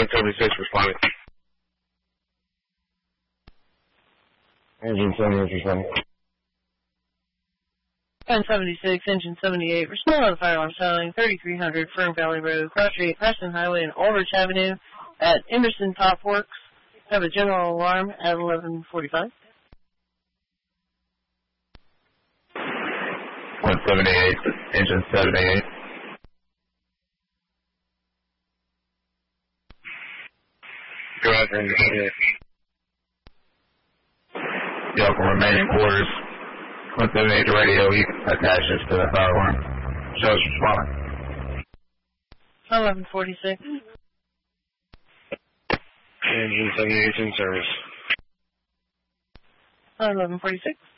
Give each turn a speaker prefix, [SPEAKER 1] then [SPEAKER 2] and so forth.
[SPEAKER 1] 1076 responding.
[SPEAKER 2] Engine 78 responding.
[SPEAKER 3] 1076, engine 78, respond on the fire alarm sounding 3300 Fern Valley Road, Cross Street, Preston Highway, and Aldrich Avenue at Emerson Top Works. Have a general alarm at 11:45.
[SPEAKER 1] 178, engine 78. Go after engine 78. Y'all can remain in quarters. 178 to radio, you can attach this to the fire alarm. Show us responding.
[SPEAKER 3] 11:46.
[SPEAKER 1] Engine 78 in service.
[SPEAKER 3] 11:46.